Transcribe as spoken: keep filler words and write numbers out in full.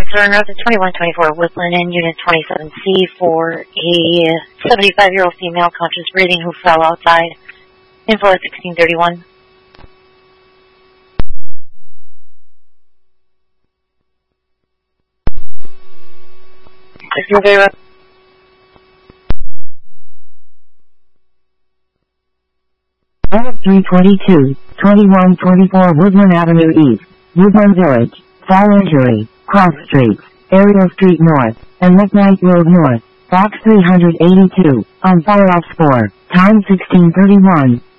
officer en route to twenty-one twenty-four Woodland in Unit twenty-seven C for a seventy-five-year-old female conscious breathing who fell outside. Info at sixteen thirty-one. sixteen thirty-one. three twenty-two, twenty-one twenty-four Woodland Avenue East, Woodland Village, Fall Injury, Cross Streets, Ariel Street North, and McKnight Road North, Box three eighty-two, on fire ops four, time sixteen thirty-one.